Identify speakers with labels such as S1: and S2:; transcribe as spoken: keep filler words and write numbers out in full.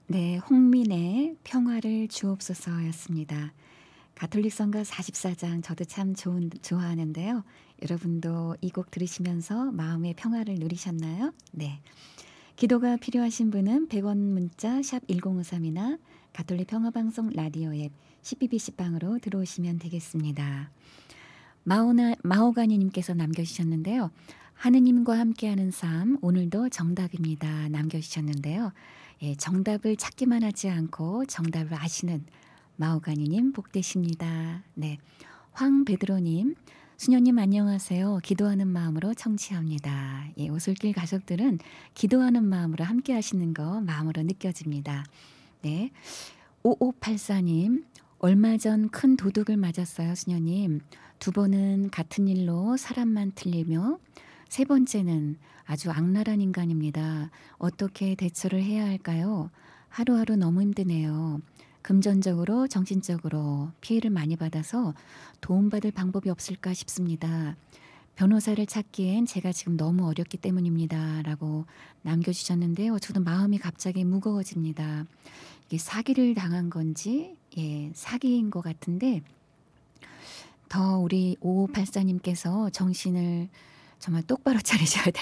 S1: 네, 홍민의 평화를 주옵소서였습니다. 가톨릭 성가 사십사 장 저도 참 좋은 좋아하는데요. 여러분도 이 곡 들으시면서 마음의 평화를 누리셨나요? 네. 기도가 필요하신 분은 백 원 문자 샵 일공오삼이나 가톨릭 평화방송 라디오 앱 씨비비씨 방으로 들어오시면 되겠습니다. 마오나 마오가니 님께서 남겨 주셨는데요. 하느님과 함께하는 삶 오늘도 정답입니다. 남겨 주셨는데요. 예, 정답을 찾기만 하지 않고 정답을 아시는 마오가니 님 복 되십니다. 네. 황베드로 님, 수녀님 안녕하세요. 기도하는 마음으로 청취합니다. 예, 오솔길 가족들은 기도하는 마음으로 함께 하시는 거 마음으로 느껴집니다. 네. 오오팔사 님, 얼마 전 큰 도둑을 맞았어요, 수녀님. 두 번은 같은 일로 사람만 틀리며 세 번째는 아주 악랄한 인간입니다. 어떻게 대처를 해야 할까요? 하루하루 너무 힘드네요. 금전적으로, 정신적으로 피해를 많이 받아서 도움받을 방법이 없을까 싶습니다. 변호사를 찾기엔 제가 지금 너무 어렵기 때문입니다. 라고 남겨주셨는데요. 저도 마음이 갑자기 무거워집니다. 이게 사기를 당한 건지, 예, 사기인 것 같은데, 더 우리 오오팔사 님께서 정신을 정말 똑바로 차리셔야 될